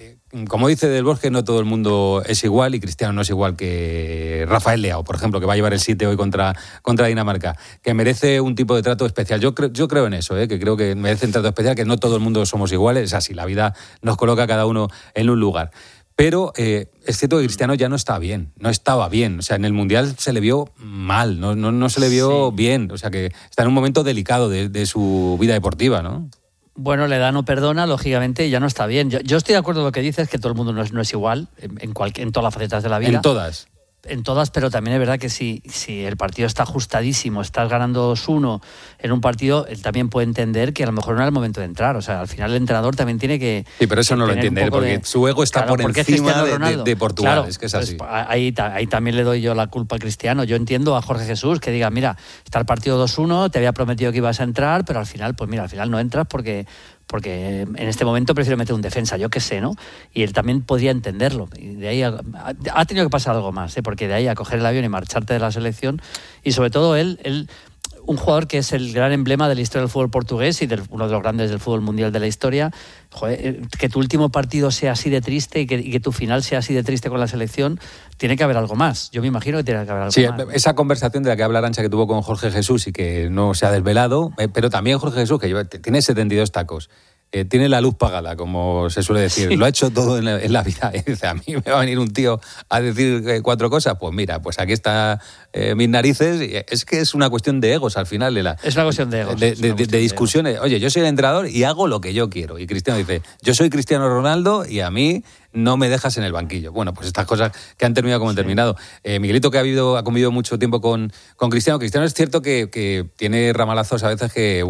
como dice Del Bosque, no todo el mundo es igual y Cristiano no es igual que Rafael Leao, por ejemplo, que va a llevar el 7 hoy contra Dinamarca, que merece un tipo de trato especial. Yo creo en eso, que creo que merece un trato especial, que no todo el mundo somos iguales, es así, la vida nos coloca cada uno en un lugar. Pero es cierto que Cristiano ya no estaba bien. O sea, en el Mundial se le vio mal, no se le vio bien. O sea, que está en un momento delicado de su vida deportiva, ¿no? Bueno, la edad no perdona, lógicamente, ya no está bien. Yo estoy de acuerdo con lo que dices, que todo el mundo no es igual en todas las facetas de la vida. En todas, pero también es verdad que si el partido está ajustadísimo, estás ganando 2-1 en un partido, él también puede entender que a lo mejor no era el momento de entrar. O sea, al final el entrenador también tiene que... Sí, pero eso no lo entiende él, porque su ego está por encima de Portugal. Claro, es que es así. Pues ahí también le doy yo la culpa a Cristiano. Yo entiendo a Jorge Jesús que diga, mira, está el partido 2-1, te había prometido que ibas a entrar, pero al final no entras porque en este momento prefiero meter un defensa, yo qué sé, ¿no? Y él también podría entenderlo. Y de ahí ha tenido que pasar algo más, porque de ahí a coger el avión y marcharte de la selección, y sobre todo él un jugador que es el gran emblema de la historia del fútbol portugués y uno de los grandes del fútbol mundial de la historia. Joder, que tu último partido sea así de triste y que tu final sea así de triste con la selección, tiene que haber algo más. Yo me imagino que tiene que haber algo más. Sí, esa conversación de la que habla Arantxa que tuvo con Jorge Jesús y que no se ha desvelado, pero también Jorge Jesús, que tiene 72 tacos. Tiene la luz pagada, como se suele decir. Sí. Lo ha hecho todo en la vida. Dice, a mí me va a venir un tío a decir 4 cosas. Pues mira, pues aquí está mis narices. Es que es una cuestión de egos al final. Es una cuestión de egos. De discusiones. Oye, yo soy el entrenador y hago lo que yo quiero. Y Cristiano dice, yo soy Cristiano Ronaldo y a mí no me dejas en el banquillo. Bueno, pues estas cosas que han terminado como han terminado. Miguelito, que ha convivido mucho tiempo con Cristiano. Cristiano es cierto que tiene ramalazos a veces que,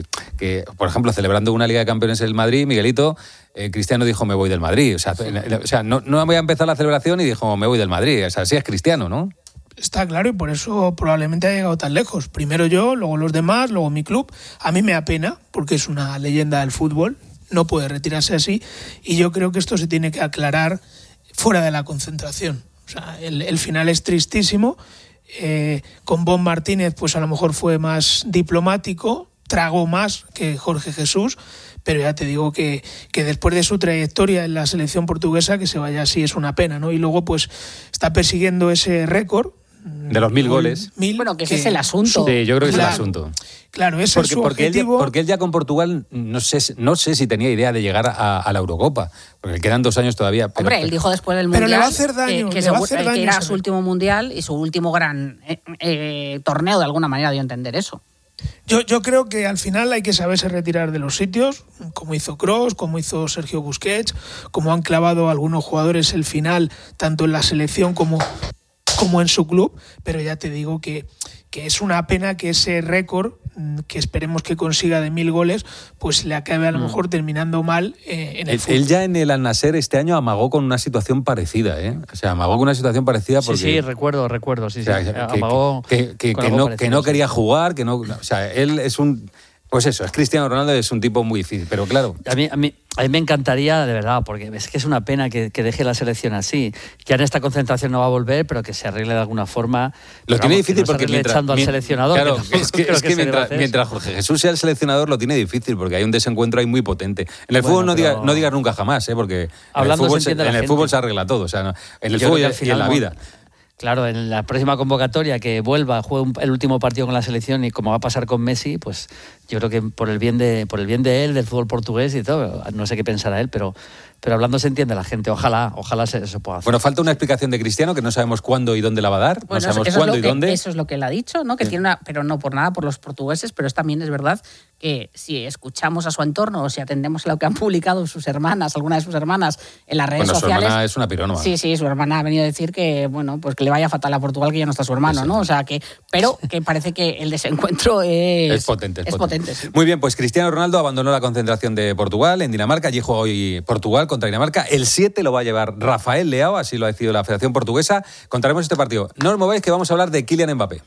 por ejemplo, celebrando una Liga de Campeones en el Madrid, Miguelito, Cristiano dijo, me voy del Madrid. O sea, no voy a empezar la celebración y dijo, me voy del Madrid. O sea, así es Cristiano, ¿no? Está claro, y por eso probablemente ha llegado tan lejos. Primero yo, luego los demás, luego mi club. A mí me da pena, porque es una leyenda del fútbol. No puede retirarse así, y yo creo que esto se tiene que aclarar fuera de la concentración. O sea, el final es tristísimo. Con Bon Martínez, pues a lo mejor fue más diplomático, tragó más que Jorge Jesús, pero ya te digo que después de su trayectoria en la selección portuguesa, que se vaya así es una pena, ¿no? Y luego pues está persiguiendo ese récord de los 1000 goles. Bueno, que ese es el asunto. Sí, yo creo que es el asunto. Claro, ese es su objetivo. Porque él ya con Portugal, no sé si tenía idea de llegar a la Eurocopa, porque quedan 2 años todavía. Hombre, él dijo después del Mundial le va a hacer daño, que era su último Mundial y su último gran torneo, de alguna manera dio a entender eso. Yo creo que al final hay que saberse retirar de los sitios, como hizo Kroos, como hizo Sergio Busquets, como han clavado algunos jugadores el final, tanto en la selección como en su club, pero ya te digo que es una pena que ese récord, que esperemos que consiga de 1000 goles, pues le acabe a lo mejor terminando mal en el fútbol. Él ya en el Al-Nassr este año amagó con una situación parecida, ¿eh? O sea, amagó con una situación parecida porque... Sí, recuerdo, sí. O sea, amagó que no quería jugar, que no... O sea, él es un... Pues eso, es Cristiano Ronaldo, es un tipo muy difícil, pero claro... A mí me encantaría, de verdad, porque es que es una pena que deje la selección así. Ya en esta concentración no va a volver, pero que se arregle de alguna forma. Lo tiene difícil porque echando al seleccionador. Claro, es que mientras Jorge Jesús sea el seleccionador lo tiene difícil, porque hay un desencuentro ahí muy potente. En el fútbol no digas nunca jamás, porque en el fútbol se arregla todo, o sea, en el fútbol y en la vida. Claro, en la próxima convocatoria que vuelva, juegue el último partido con la selección y como va a pasar con Messi, pues yo creo que por el bien de él, del fútbol portugués y todo, no sé qué pensará él, pero hablando se entiende la gente. Ojalá se pueda hacer. Bueno, falta una explicación de Cristiano que no sabemos cuándo y dónde la va a dar. Bueno, no sabemos cuándo y dónde. Eso es lo que él ha dicho, ¿no? Que tiene pero no por nada por los portugueses, pero también es verdad que si escuchamos a su entorno o si atendemos a lo que han publicado sus hermanas, algunas de sus hermanas en las redes sociales. Su hermana es una pirónoma. Sí, su hermana ha venido a decir que, bueno, pues que le vaya fatal a Portugal, que ya no está su hermano, ¿no? O sea, pero que parece que el desencuentro es potente. Sí. Muy bien, pues Cristiano Ronaldo abandonó la concentración de Portugal en Dinamarca. Allí juega hoy Portugal contra Dinamarca. El 7 lo va a llevar Rafael Leao, así lo ha decidido la Federación Portuguesa. Contaremos este partido. No os mováis, que vamos a hablar de Kylian Mbappé.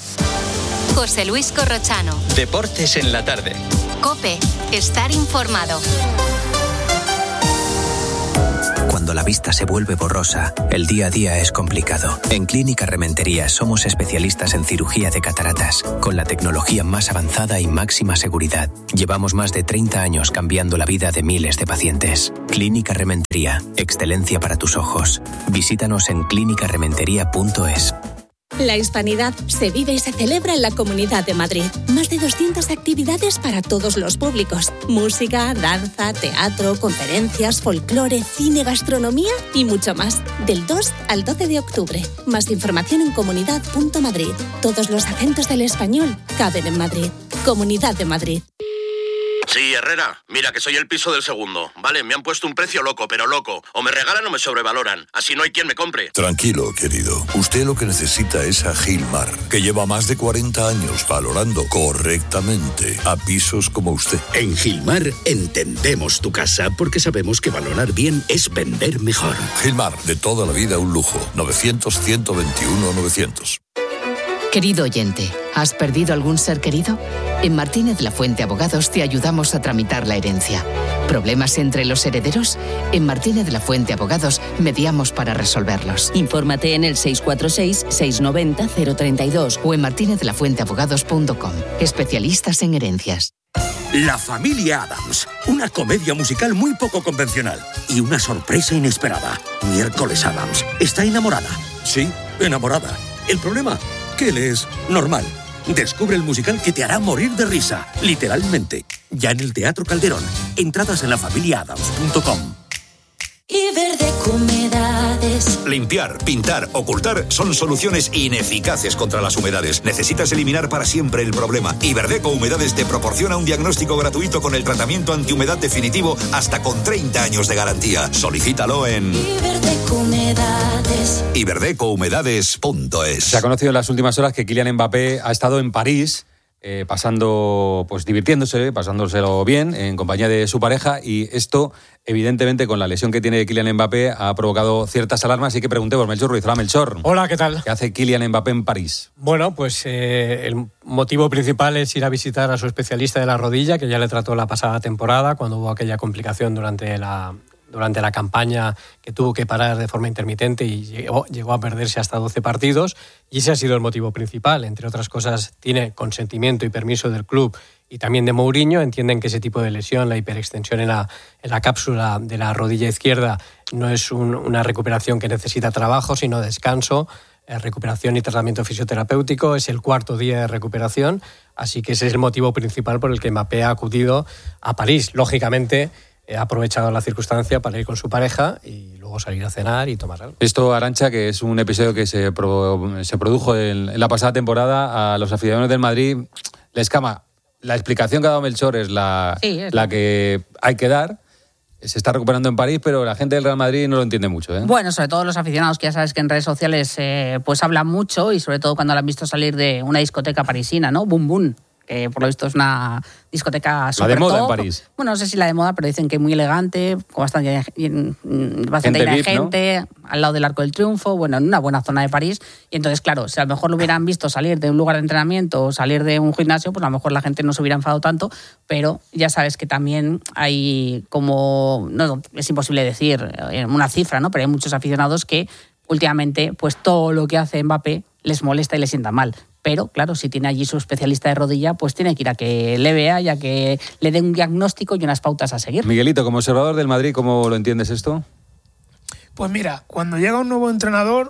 José Luis Corrochano. Deportes en la tarde. COPE. Estar informado. Cuando cuando la vista se vuelve borrosa, el día a día es complicado. En Clínica Rementería somos especialistas en cirugía de cataratas, con la tecnología más avanzada y máxima seguridad. Llevamos más de 30 años cambiando la vida de miles de pacientes. Clínica Rementería, excelencia para tus ojos. Visítanos en clínicarementería.es. La hispanidad se vive y se celebra en la Comunidad de Madrid. Más de 200 actividades para todos los públicos. Música, danza, teatro, conferencias, folclore, cine, gastronomía y mucho más. Del 2 al 12 de octubre. Más información en comunidad.madrid. Todos los acentos del español caben en Madrid. Comunidad de Madrid. Sí, Herrera, mira que soy el piso del segundo. Vale, me han puesto un precio loco, pero loco. O me regalan o me sobrevaloran. Así no hay quien me compre. Tranquilo, querido. Usted lo que necesita es a Gilmar, que lleva más de 40 años valorando correctamente a pisos como usted. En Gilmar entendemos tu casa porque sabemos que valorar bien es vender mejor. Gilmar, de toda la vida un lujo. 900-121-900. Querido oyente, ¿has perdido algún ser querido? En Martínez La Fuente Abogados te ayudamos a tramitar la herencia. ¿Problemas entre los herederos? En Martínez La Fuente Abogados mediamos para resolverlos. Infórmate en el 646-690-032 o en martinezlafuenteabogados.com. Especialistas en herencias. La familia Addams, una comedia musical muy poco convencional y una sorpresa inesperada. Miércoles Addams está enamorada. Sí, enamorada. El problema, que él es normal. Descubre el musical que te hará morir de risa, literalmente. Ya en el Teatro Calderón. Entradas en lafamiliaadams.com. Iberdeco Humedades. Limpiar, pintar, ocultar son soluciones ineficaces contra las humedades. Necesitas eliminar para siempre el problema. Iberdeco Humedades te proporciona un diagnóstico gratuito con el tratamiento antihumedad definitivo hasta con 30 años de garantía. Solicítalo en Iberdeco Humedades. iberdecohumedades.es. Se ha conocido en las últimas horas que Kylian Mbappé ha estado en París pasándoselo bien en compañía de su pareja, y esto evidentemente con la lesión que tiene Kylian Mbappé ha provocado ciertas alarmas, así que pregunté por Melchor Ruiz. Hola, Melchor. Hola, ¿qué tal? ¿Qué hace Kylian Mbappé en París? Bueno, pues el motivo principal es ir a visitar a su especialista de la rodilla, que ya le trató la pasada temporada cuando hubo aquella complicación durante la campaña, que tuvo que parar de forma intermitente y llegó a perderse hasta 12 partidos, y ese ha sido el motivo principal. Entre otras cosas, tiene consentimiento y permiso del club y también de Mourinho. Entienden que ese tipo de lesión, la hiperextensión en la cápsula de la rodilla izquierda, no es una recuperación que necesita trabajo, sino descanso, recuperación y tratamiento fisioterapéutico. Es el 4º día de recuperación, así que ese es el motivo principal por el que Mbappé ha acudido a París. Lógicamente, ha aprovechado la circunstancia para ir con su pareja y luego salir a cenar y tomar algo. Esto, Arantxa, que es un episodio que se produjo en la pasada temporada, a los aficionados del Madrid les cama. La explicación que ha dado Melchor es la que hay que dar. Se está recuperando en París, pero la gente del Real Madrid no lo entiende mucho, ¿eh? Bueno, sobre todo los aficionados, que ya sabes que en redes sociales pues hablan mucho, y sobre todo cuando lo han visto salir de una discoteca parisina, ¿no? Boom Boom. Por lo visto es una discoteca súper top. La de moda en París. Bueno, no sé si la de moda, pero dicen que es muy elegante, con bastante llena de gente, ¿no? Al lado del Arco del Triunfo, bueno, en una buena zona de París. Y entonces, claro, si a lo mejor lo hubieran visto salir de un lugar de entrenamiento o salir de un gimnasio, pues a lo mejor la gente no se hubiera enfadado tanto, pero ya sabes que también hay como, no es imposible decir una cifra, ¿no? Pero hay muchos aficionados que últimamente, pues todo lo que hace Mbappé les molesta y les sienta mal. Pero, claro, si tiene allí su especialista de rodilla, pues tiene que ir a que le vea y a que le dé un diagnóstico y unas pautas a seguir. Miguelito, como observador del Madrid, ¿cómo lo entiendes esto? Pues mira, cuando llega un nuevo entrenador,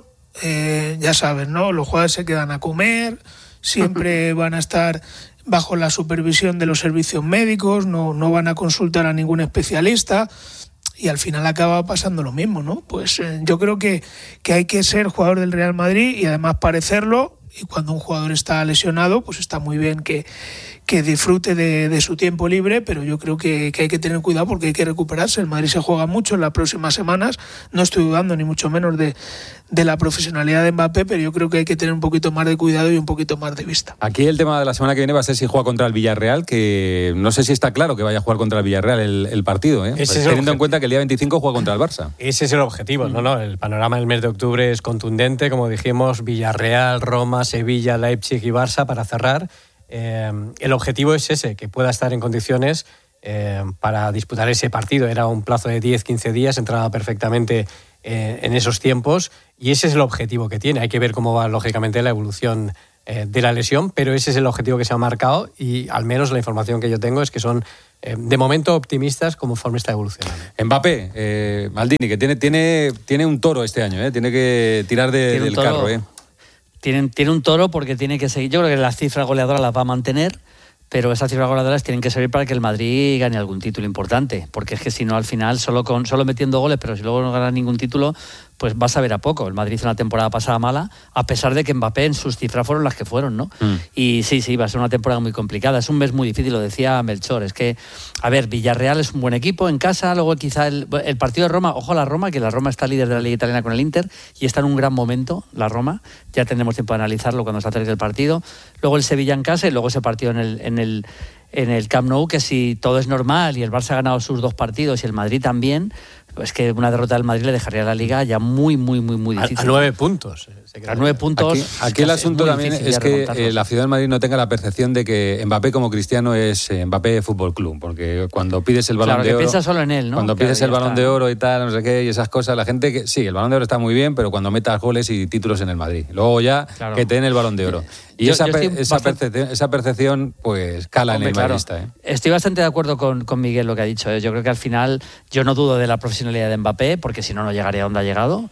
ya sabes, ¿no? Los jugadores se quedan a comer, siempre van a estar bajo la supervisión de los servicios médicos, no van a consultar a ningún especialista. Y al final acaba pasando lo mismo, ¿no? Pues yo creo que hay que ser jugador del Real Madrid y además parecerlo. Y cuando un jugador está lesionado, pues está muy bien que disfrute de su tiempo libre, pero yo creo que hay que tener cuidado porque hay que recuperarse. El Madrid se juega mucho en las próximas semanas. No estoy dudando ni mucho menos de la profesionalidad de Mbappé, pero yo creo que hay que tener un poquito más de cuidado y un poquito más de vista. Aquí el tema de la semana que viene va a ser si juega contra el Villarreal, que no sé si está claro que vaya a jugar contra el Villarreal el partido, ¿eh? Pues teniendo en cuenta que el día 25 juega contra el Barça. Ese es el objetivo, ¿no? El panorama del mes de octubre es contundente, como dijimos, Villarreal, Roma, Sevilla, Leipzig y Barça para cerrar. El objetivo es ese, que pueda estar en condiciones para disputar ese partido. Era un plazo de 10-15 días, entraba perfectamente en esos tiempos y ese es el objetivo que tiene. Hay que ver cómo va, lógicamente, la evolución de la lesión, pero ese es el objetivo que se ha marcado y al menos la información que yo tengo es que son de momento optimistas conforme está evolucionando. Mbappé, Maldini, que tiene un toro este año, tiene que tirar del carro. Tiene un toro porque tiene que seguir. Yo creo que las cifras goleadoras las va a mantener, pero esas cifras goleadoras tienen que servir para que el Madrid gane algún título importante, porque es que si no, al final, solo metiendo goles, pero si luego no ganas ningún título, pues vas a ver a poco. El Madrid hizo una temporada pasada mala, a pesar de que Mbappé en sus cifras fueron las que fueron, ¿no? Y sí, va a ser una temporada muy complicada. Es un mes muy difícil, lo decía Melchor. Es que, a ver, Villarreal es un buen equipo en casa, luego quizá el partido de Roma, ojo a la Roma, que la Roma está líder de la Liga Italiana con el Inter y está en un gran momento, la Roma. Ya tendremos tiempo de analizarlo cuando se acerque el partido. Luego el Sevilla en casa y luego ese partido en el Camp Nou, que si todo es normal y el Barça ha ganado sus 2 partidos y el Madrid también, pues que una derrota del Madrid le dejaría la Liga ya muy difícil. A 9 puntos. A 9 puntos. Aquí el asunto también es que la ciudad del Madrid no tenga la percepción de que Mbappé como Cristiano es Mbappé Fútbol Club, porque cuando pides el Balón de Oro, piensa solo en él, ¿no? Cuando pides el Balón de Oro y tal, no sé qué, y esas cosas, la gente que sí, el Balón de Oro está muy bien, pero cuando metas goles y títulos en el Madrid, luego ya que te den el Balón de Oro. Y esa percepción pues cala en el madridista. Estoy bastante de acuerdo con Miguel lo que ha dicho. Yo creo que al final yo no dudo de la profesionalidad de Mbappé, porque si no llegaría a donde ha llegado,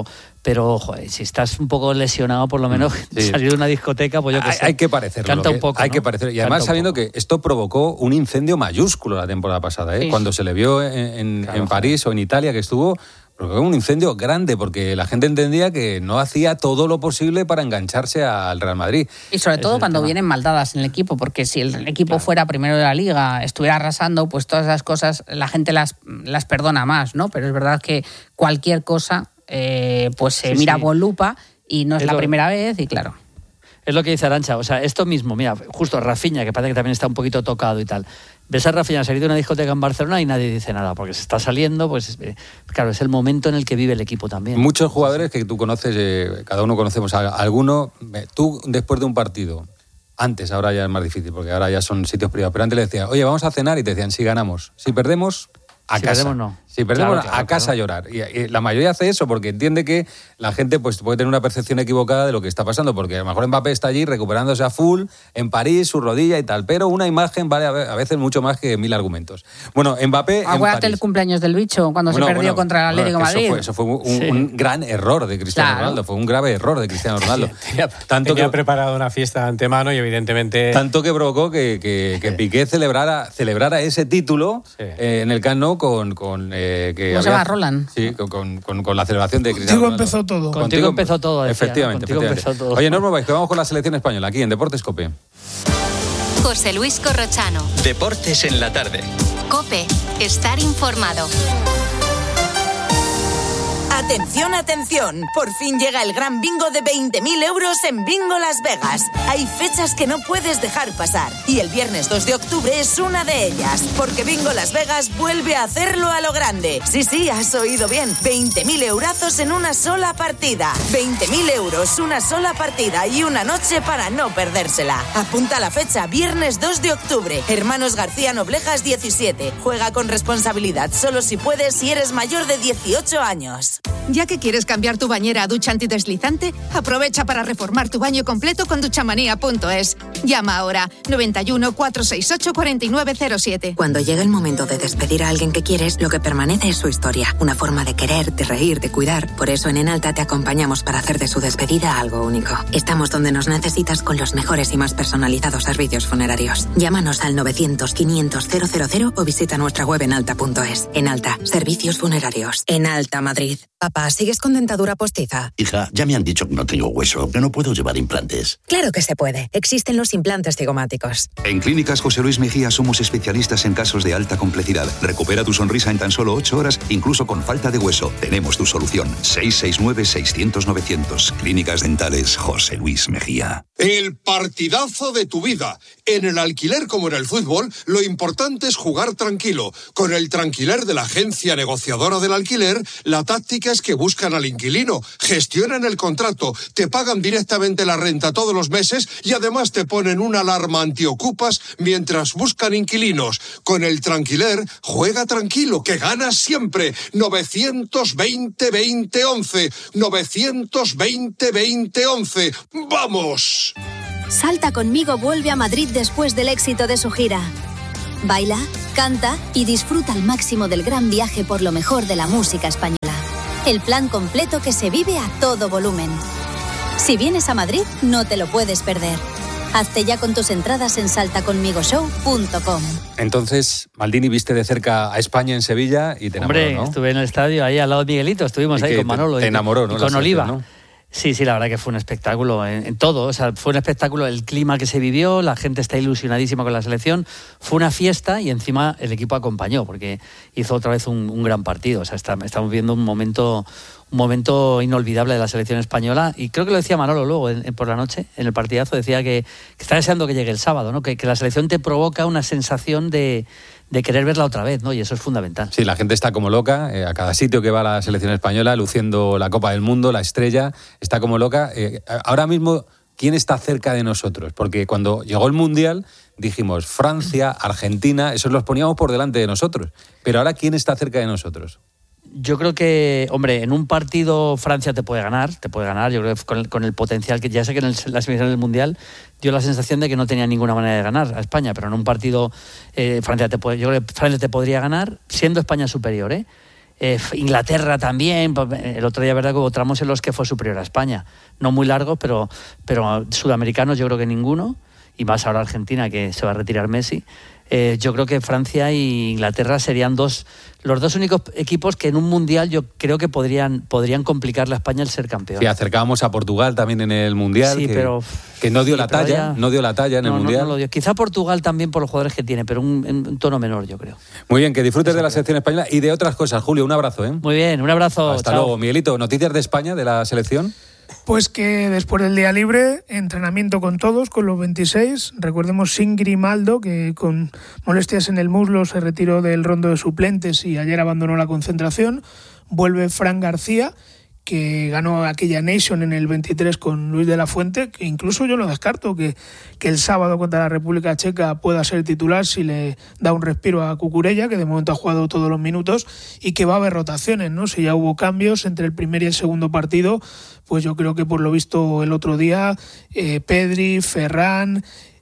pero joder, si estás un poco lesionado, por lo menos salir de una discoteca, pues yo que sé. Hay que parecerlo. Canta un poco, hay que parecerlo. Y además sabiendo que esto provocó un incendio mayúsculo la temporada pasada, Sí. Cuando se le vio en París o en Italia que estuvo, provocó un incendio grande porque la gente entendía que no hacía todo lo posible para engancharse al Real Madrid. Y sobre todo cuando vienen mal dadas en el equipo, porque si el equipo fuera primero de la Liga, estuviera arrasando, pues todas esas cosas la gente las perdona más, ¿no? Pero es verdad que cualquier cosa pues se mira con lupa y no es la primera vez y claro. Es lo que dice Arantxa, o sea, esto mismo, mira, justo Rafinha, que parece que también está un poquito tocado y tal. Ves a Rafinha salir de una discoteca en Barcelona y nadie dice nada, porque se está saliendo, pues claro, es el momento en el que vive el equipo también. Muchos jugadores que tú conoces, cada uno conocemos a alguno, tú después de un partido, antes, ahora ya es más difícil, porque ahora ya son sitios privados, pero antes le decían, oye, vamos a cenar, y te decían, si ganamos, si perdemos, a casa. Perdemos, no. Si perdemos, a casa a llorar. Y la mayoría hace eso porque entiende que la gente pues puede tener una percepción equivocada de lo que está pasando, porque a lo mejor Mbappé está allí recuperándose a full, en París, su rodilla y tal, pero una imagen vale a veces mucho más que 1000 argumentos. Bueno, Mbappé Acuérdate el cumpleaños del bicho, cuando se perdió contra el Atlético de Madrid. Eso fue un gran error de Cristiano Ronaldo, fue un grave error de Cristiano Ronaldo. Tenía preparado una fiesta de antemano y evidentemente... Tanto que provocó que Piqué celebrara ese título en el Camp Nou con ¿Cómo se llama? Roland. Sí, con la celebración de Cristiano Ronaldo. Contigo empezó todo. Decía, efectivamente. Empezó todo. Oye, no os mováis, que vamos con la selección española aquí en Deportes COPE. José Luis Corrochano. Deportes en la tarde. COPE. Estar informado. Atención, atención, por fin llega el gran bingo de 20.000 euros en Bingo Las Vegas. Hay fechas que no puedes dejar pasar y el viernes 2 de octubre es una de ellas, porque Bingo Las Vegas vuelve a hacerlo a lo grande. Sí, has oído bien, 20.000 eurazos en una sola partida. 20.000 euros, una sola partida y una noche para no perdérsela. Apunta la fecha, viernes 2 de octubre, Hermanos García Noblejas 17. Juega con responsabilidad, solo si puedes y eres mayor de 18 años. Ya que quieres cambiar tu bañera a ducha antideslizante, aprovecha para reformar tu baño completo con duchamanía.es. Llama ahora 91 468 4907. Cuando llega el momento de despedir a alguien que quieres, lo que permanece es su historia, una forma de querer, de reír, de cuidar. Por eso en Enalta te acompañamos para hacer de su despedida algo único. Estamos donde nos necesitas con los mejores y más personalizados servicios funerarios. Llámanos al 900 500 000 o visita nuestra web enalta.es. Enalta, servicios funerarios. Enalta, Madrid. Papá, ¿sigues con dentadura postiza? Hija, ya me han dicho que no tengo hueso, que no puedo llevar implantes. Claro que se puede. Existen los implantes cigomáticos. En Clínicas José Luis Mejía somos especialistas en casos de alta complejidad. Recupera tu sonrisa en tan solo 8 horas, incluso con falta de hueso. Tenemos tu solución. 669-600-900. Clínicas Dentales José Luis Mejía. El partidazo de tu vida. En el alquiler como en el fútbol, lo importante es jugar tranquilo. Con el Tranquiler de la agencia negociadora del alquiler, la táctica es que buscan al inquilino, gestionan el contrato, te pagan directamente la renta todos los meses y además te ponen una alarma antiocupas mientras buscan inquilinos. Con el Tranquiler, juega tranquilo, que ganas siempre. 920-2011. 920-2011. ¡Vamos! Salta conmigo vuelve a Madrid después del éxito de su gira. Baila, canta y disfruta al máximo del gran viaje por lo mejor de la música española. El plan completo que se vive a todo volumen. Si vienes a Madrid, no te lo puedes perder. Hazte ya con tus entradas en saltaconmigoshow.com. Entonces, Maldini, viste de cerca a España en Sevilla y te enamoró, Hombre, ¿no? estuve en el estadio, ahí al lado de Miguelito, estuvimos ahí con Manolo. Te enamoró, ¿no? Y con Oliva. ¿No? Sí, la verdad que fue un espectáculo en todo. O sea, fue un espectáculo, el clima que se vivió, la gente está ilusionadísima con la selección. Fue una fiesta y encima el equipo acompañó porque hizo otra vez un gran partido. O sea, estamos viendo un momento inolvidable de la selección española, y creo que lo decía Manolo luego por la noche en el partidazo, decía que está deseando que llegue el sábado, ¿no? Que la selección te provoca una sensación de querer verla otra vez, ¿no? Y eso es fundamental. Sí, la gente está como loca, a cada sitio que va la selección española, luciendo la Copa del Mundo, la estrella, está como loca. Ahora mismo, ¿quién está cerca de nosotros? Porque cuando llegó el Mundial dijimos Francia, Argentina, esos los poníamos por delante de nosotros, pero ahora ¿quién está cerca de nosotros? Yo creo que, hombre, en un partido Francia te puede ganar, yo creo que con el potencial que ya sé que en la semifinal del Mundial dio la sensación de que no tenía ninguna manera de ganar a España, pero en un partido yo creo que Francia te podría ganar siendo España superior, Inglaterra también, el otro día verdad que hubo tramos en los que fue superior a España, no muy largos, pero sudamericanos yo creo que ninguno, y más ahora Argentina que se va a retirar Messi. Yo creo que Francia e Inglaterra serían los dos únicos equipos que en un Mundial yo creo que podrían complicarle a España el ser campeón. Sí, acercábamos a Portugal también en el Mundial, sí, que no dio la talla, no dio la talla en el Mundial. No lo dio. Quizá Portugal también por los jugadores que tiene, pero un tono menor, yo creo. Muy bien, que disfrutes de la selección española y de otras cosas. Julio, un abrazo, ¿eh? Muy bien, un abrazo. Hasta luego. Miguelito, ¿noticias de España, de la selección? Pues que después del día libre, entrenamiento con todos, con los 26. Recordemos sin Grimaldo, que con molestias en el muslo se retiró del rondo de suplentes y ayer abandonó la concentración. Vuelve Fran García, que ganó aquella Nation en el 23 con Luis de la Fuente, que incluso yo lo descarto, que el sábado contra la República Checa pueda ser titular si le da un respiro a Cucurella, que de momento ha jugado todos los minutos, y que va a haber rotaciones, ¿no? Si ya hubo cambios entre el primer y el segundo partido, pues yo creo que por lo visto el otro día Pedri, Ferran,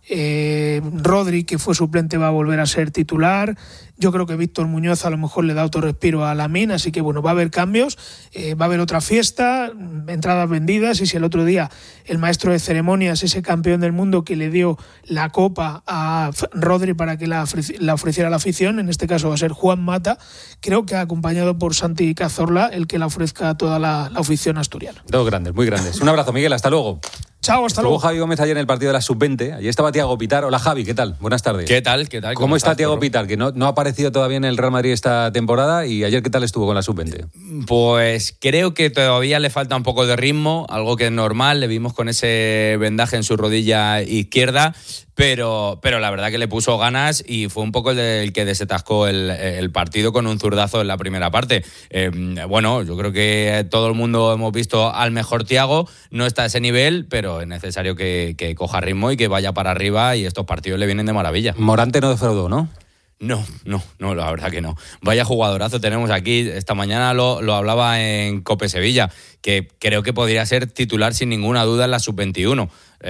Rodri, que fue suplente, va a volver a ser titular. Yo creo que Víctor Muñoz a lo mejor le da otro respiro a Lamine, así que bueno, va a haber cambios, va a haber otra fiesta, entradas vendidas, y si el otro día el maestro de ceremonias, ese campeón del mundo que le dio la copa a Rodri para que la ofreciera a la afición, en este caso va a ser Juan Mata, creo que acompañado por Santi Cazorla, el que la ofrezca a toda la afición asturiana. Dos grandes, muy grandes. Un abrazo, Miguel, hasta luego. Chao, hasta luego. Estuvo Javi Gómez ayer en el partido de la Sub-20. Allí estaba Thiago Pitar. Hola, Javi, ¿qué tal? Buenas tardes. ¿Qué tal? ¿Cómo está Thiago Pitar? Que no ha aparecido todavía en el Real Madrid esta temporada. ¿Y ayer qué tal estuvo con la Sub-20? Pues creo que todavía le falta un poco de ritmo, algo que es normal. Le vimos con ese vendaje en su rodilla izquierda. Pero la verdad que le puso ganas y fue un poco el que desatascó el partido con un zurdazo en la primera parte. Bueno, yo creo que todo el mundo hemos visto al mejor Thiago, no está a ese nivel, pero es necesario que coja ritmo y que vaya para arriba, y estos partidos le vienen de maravilla. Morante no defraudó, ¿no? No, la verdad que no. Vaya jugadorazo tenemos aquí. Esta mañana lo hablaba en COPE Sevilla, que creo que podría ser titular sin ninguna duda en la Sub-21.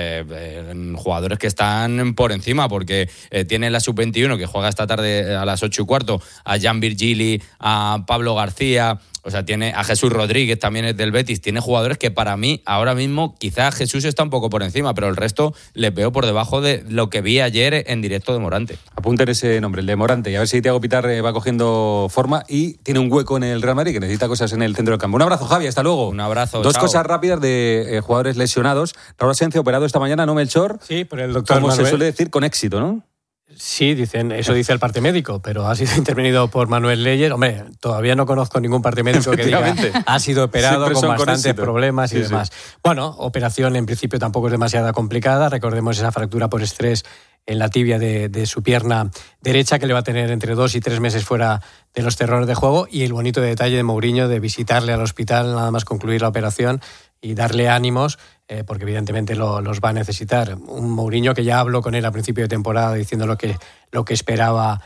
Jugadores que están por encima, porque tiene la Sub-21 que juega esta tarde a las 8:15 a Jan Virgili, a Pablo García, o sea, tiene a Jesús Rodríguez, también es del Betis. Tiene jugadores que para mí ahora mismo quizás Jesús está un poco por encima, pero el resto les veo por debajo de lo que vi ayer en directo de Morante. Apunten ese nombre, el de Morante, y a ver si Thiago Pitar va cogiendo forma y tiene un hueco en el Real Madrid, que necesita cosas en el centro del campo. Un abrazo, Javi, hasta luego. Un abrazo. Dos chao. cosas rápidas de jugadores lesionados. Raúl Asencio operado esta mañana, ¿no, Melchor? Sí, por el doctor Como Manuel. se suele decir, con éxito, ¿no? Sí, eso dice el parte médico, pero ha sido intervenido por Manuel Leyer. Hombre, todavía no conozco ningún parte médico que diga ha sido operado con bastantes problemas y demás. Bueno, operación en principio tampoco es demasiado complicada. Recordemos esa fractura por estrés la tibia de su pierna derecha, que le va a tener entre 2 y 3 meses fuera de los terrenos de juego, y el bonito detalle de Mourinho de visitarle al hospital nada más concluir la operación y darle ánimos, porque evidentemente los va a necesitar. Un Mourinho que ya habló con él a principio de temporada diciendo lo que esperaba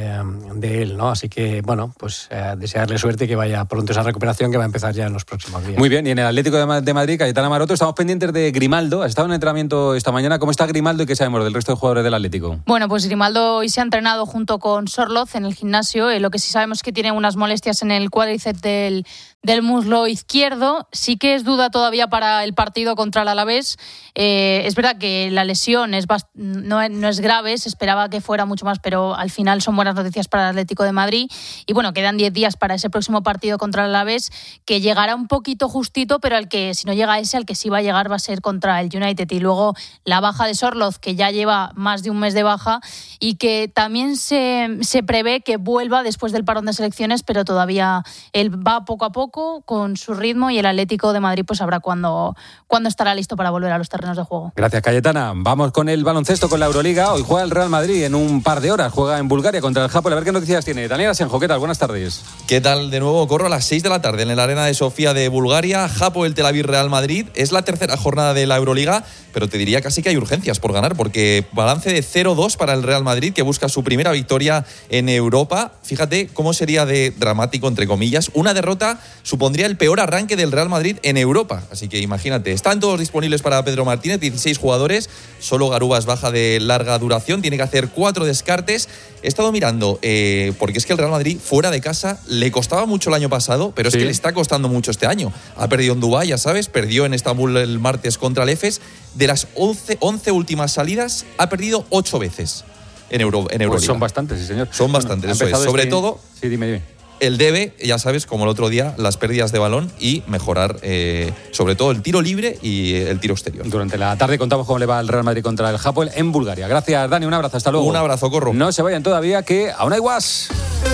de él, ¿no? Así que, bueno, pues desearle suerte y que vaya pronto esa recuperación, que va a empezar ya en los próximos días. Muy bien, y en el Atlético de Madrid, Cayetana Maroto, estamos pendientes de Grimaldo. ¿Has estado en entrenamiento esta mañana? ¿Cómo está Grimaldo y qué sabemos del resto de jugadores del Atlético? Bueno, pues Grimaldo hoy se ha entrenado junto con Sorloz en el gimnasio. Lo que sí sabemos es que tiene unas molestias en el cuádriceps del muslo izquierdo. Sí que es duda todavía para el partido contra el Alavés. Es verdad que la lesión no es grave, se esperaba que fuera mucho más, pero al final son buenas noticias para el Atlético de Madrid. Y bueno, quedan 10 días para ese próximo partido contra el Alavés, que llegará un poquito justito, pero si no llega ese, al que sí va a llegar va a ser contra el United. Y luego la baja de Sorloz, que ya lleva más de un mes de baja y que también se prevé que vuelva después del parón de selecciones, pero todavía él va poco a poco con su ritmo, y el Atlético de Madrid pues sabrá cuándo estará listo para volver a los terrenos de juego. Gracias, Cayetana. Vamos con el baloncesto, con la Euroliga. Hoy juega el Real Madrid en un par de horas. Juega en Bulgaria contra el Hapoel. A ver qué noticias tiene. Daniel Asenjo, ¿qué tal? Buenas tardes. ¿Qué tal? De nuevo corro a las 6 de la tarde en la Arena de Sofía de Bulgaria. Hapoel Tel Aviv Real Madrid. Es la tercera jornada de la Euroliga, pero te diría casi que hay urgencias por ganar, porque balance de 0-2 para el Real Madrid, que busca su primera victoria en Europa. Fíjate cómo sería de dramático, entre comillas. Una derrota supondría el peor arranque del Real Madrid en Europa. Así que imagínate, están todos disponibles para Pedro Martínez, 16 jugadores, solo Garubas baja de larga duración, tiene que hacer 4 descartes. He estado mirando, porque es que el Real Madrid fuera de casa le costaba mucho el año pasado, pero es que le está costando mucho este año. Ha perdido en Dubái, ya sabes, perdió en Estambul el martes contra el Efes. De las 11 últimas salidas, ha perdido 8 veces en Euroliga. Pues son bastantes, sí, señor. Son bastantes, eso es. Sobre todo... Sí, dime. El debe, ya sabes, como el otro día, las pérdidas de balón y mejorar sobre todo el tiro libre y el tiro exterior. Durante la tarde contamos cómo le va al Real Madrid contra el Hapoel en Bulgaria. Gracias, Dani, un abrazo, hasta luego. Un abrazo, corro. No se vayan todavía, que aún hay guas.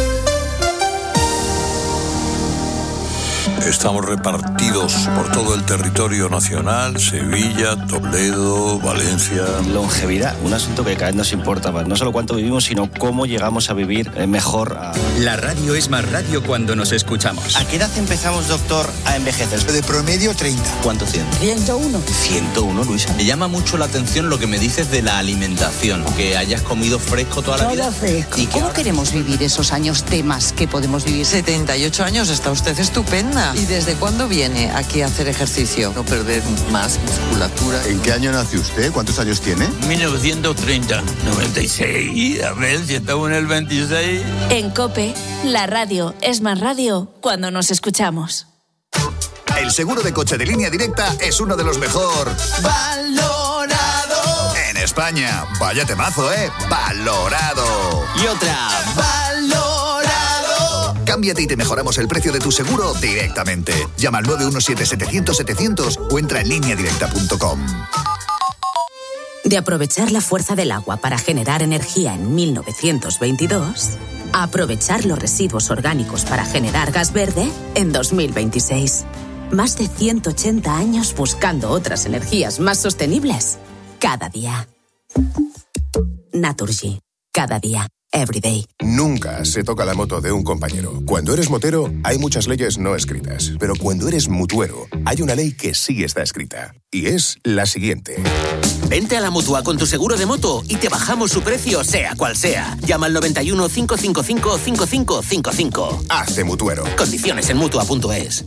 Estamos repartidos por todo el territorio nacional: Sevilla, Toledo, Valencia. Longevidad, un asunto que cada vez nos importa más. No solo cuánto vivimos, sino cómo llegamos a vivir mejor. La radio es más radio cuando nos escuchamos. ¿A qué edad empezamos, doctor, a envejecer? De promedio 30. ¿Cuánto tiene? 101. 101, Luisa. Me llama mucho la atención lo que me dices de la alimentación, que hayas comido fresco toda la vida. Fresco. ¿Y cómo queremos vivir esos años temas que podemos vivir? 78 años, está usted estupenda. ¿Y desde cuándo viene aquí a hacer ejercicio? No perder más musculatura. ¿En qué año nació usted? ¿Cuántos años tiene? 1930. 96. A ver si estamos en el 26. En COPE, la radio es más radio cuando nos escuchamos. El seguro de coche de Línea Directa es uno de los mejor valorado en España. Vaya temazo, ¿eh? Valorado. Y otra. Valorado. Cámbiate y te mejoramos el precio de tu seguro directamente. Llama al 917-700-700 o entra en lineadirecta.com. De aprovechar la fuerza del agua para generar energía en 1922, a aprovechar los residuos orgánicos para generar gas verde en 2026. Más de 180 años buscando otras energías más sostenibles. Cada día. Naturgy. Cada día. Everyday. Nunca se toca la moto de un compañero. Cuando eres motero, hay muchas leyes no escritas. Pero cuando eres mutuero, hay una ley que sí está escrita. Y es la siguiente. Vente a la Mutua con tu seguro de moto y te bajamos su precio, sea cual sea. Llama al 91 555 5555. Hazte mutuero. Condiciones en Mutua.es.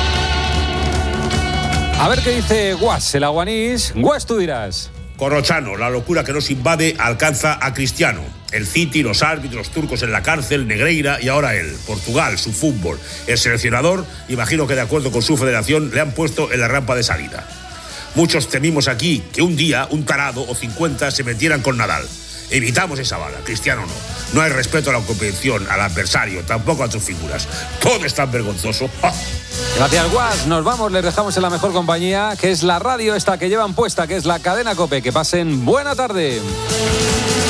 A ver qué dice Guas, el aguanís. Guas, tú dirás. Corrochano, la locura que nos invade alcanza a Cristiano. El City, los árbitros turcos en la cárcel, Negreira y ahora él. Portugal, su fútbol. El seleccionador, imagino que de acuerdo con su federación, le han puesto en la rampa de salida. Muchos temimos aquí que un día un tarado o 50 se metieran con Nadal. Evitamos esa bala, Cristiano no. No hay respeto a la competición, al adversario, tampoco a sus figuras. Todo es tan vergonzoso. ¡Ah! Gracias, Guas. Nos vamos, les dejamos en la mejor compañía, que es la radio esta que llevan puesta, que es la cadena COPE. Que pasen buena tarde.